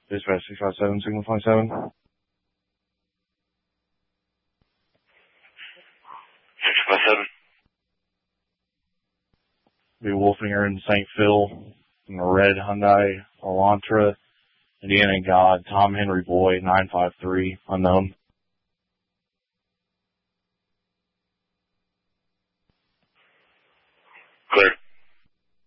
Dispatch 657, signal 27. 657. Be Wolfinger in St. Phil in a red Hyundai Elantra. Indiana God, Tom Henry Boy, 953, unknown.